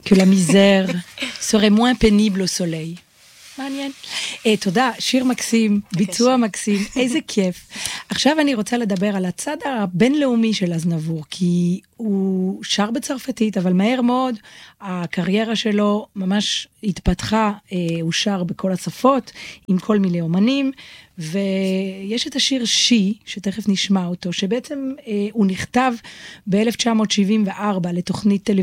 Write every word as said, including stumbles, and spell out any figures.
que la misère serait moins pénible au soleil. מעניין. תודה, שיר מקסים, ביצוע מקסים, איזה כיף. עכשיו אני רוצה לדבר על הצד הבינלאומי של אזנבור, כי הוא שר בצרפתית, אבל מהר מאוד הקריירה שלו ממש התפתחה, הוא שר בכל השפות, עם כל מיני אומנים, ויש את השיר שי, שתכף נשמע אותו, שבעצם הוא נכתב ב-אלף תשע מאות שבעים וארבע לתוכנית טלוויזיה,